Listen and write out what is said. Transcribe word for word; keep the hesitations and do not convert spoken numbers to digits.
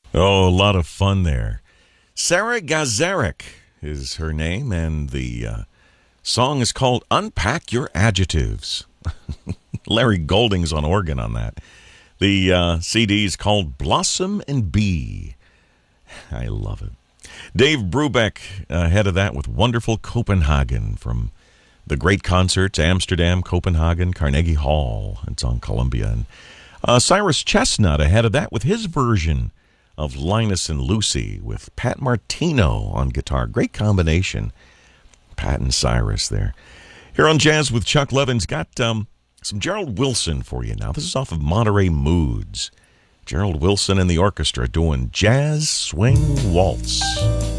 Oh, a lot of fun there. Sarah Gazarek is her name, and the uh, song is called Unpack Your Adjectives. Larry Golding's on organ on that. The uh, C D is called Blossom and Bee. I love it. Dave Brubeck uh, ahead of that with Wonderful Copenhagen from the great concerts, Amsterdam, Copenhagen, Carnegie Hall. It's on Columbia. And uh, Cyrus Chestnut ahead of that with his version of Linus and Lucy with Pat Martino on guitar. Great combination. Pat and Cyrus there. Here on Jazz with Chuck Levin's got um, some Gerald Wilson for you now. This is off of Monterey Moods. Gerald Wilson and the orchestra doing Jazz Swing Waltz.